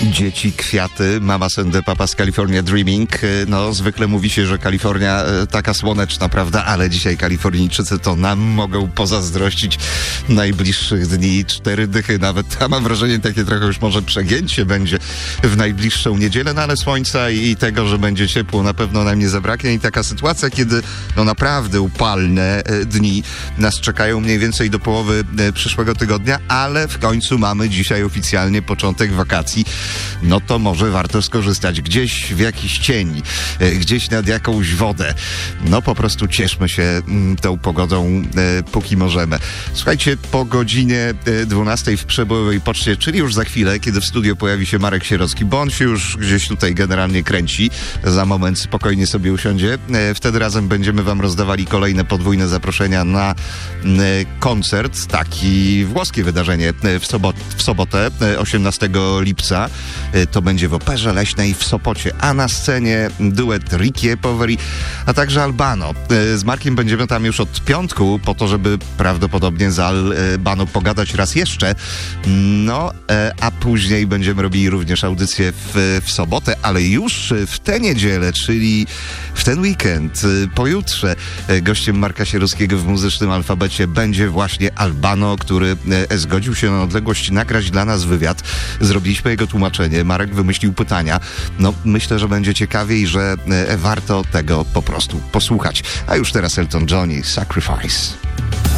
Dzieci, kwiaty, Mama and the Papa's California Dreaming. No, zwykle mówi się, że Kalifornia taka słoneczna, prawda? Ale dzisiaj Kalifornijczycy to nam mogą pozazdrościć najbliższych dni. 4 dychy nawet. A mam wrażenie, takie trochę już może przegięcie będzie w najbliższą niedzielę, no ale słońca i tego, że będzie ciepło, na pewno nam nie zabraknie. I taka sytuacja, kiedy no naprawdę upalne dni nas czekają mniej więcej do połowy przyszłego tygodnia, ale w końcu mamy dzisiaj oficjalnie początek wakacji. No to może warto skorzystać gdzieś w jakiś cień, gdzieś nad jakąś wodę. No po prostu cieszmy się tą pogodą, póki możemy. Słuchajcie, po godzinie 12 w Przebojowej Poczcie, czyli już za chwilę, kiedy w studio pojawi się Marek Sierocki, bo on się już gdzieś tutaj generalnie kręci. Za moment spokojnie sobie usiądzie. Wtedy razem będziemy wam rozdawali kolejne podwójne zaproszenia na koncert. Taki włoskie wydarzenie w sobotę, 18 lipca. To będzie w Operze Leśnej w Sopocie, a na scenie duet Ricky Poveri, a także Albano. Z Markiem będziemy tam już od piątku, po to, żeby prawdopodobnie z Albano pogadać raz jeszcze. No, a później będziemy robili również audycję w sobotę, ale już w tę niedzielę, czyli w ten weekend, pojutrze, gościem Marka Sierockiego w Muzycznym Alfabecie będzie właśnie Albano, który zgodził się na odległość nagrać dla nas wywiad. Zrobiliśmy jego tłumaczenie. Marek wymyślił pytania. No, myślę, że będzie ciekawie i że warto tego po prostu posłuchać. A już teraz Elton John i Sacrifice.